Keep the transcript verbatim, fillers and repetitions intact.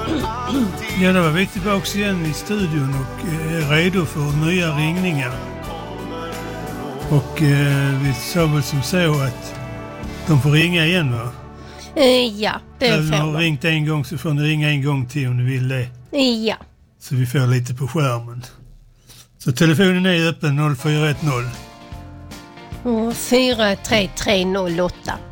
Ja, då var vi tillbaka igen i studion och är redo för nya ringningar. Och eh, vi sa väl som så att de får ringa igen, va? Eh, ja, det får de. får Har de. ringt en gång så får ni ringa en gång till om ni vill det. Ja. Så vi får lite på skärmen. Så telefonen är öppen noll fyra ett noll. fyra tre tre noll åtta.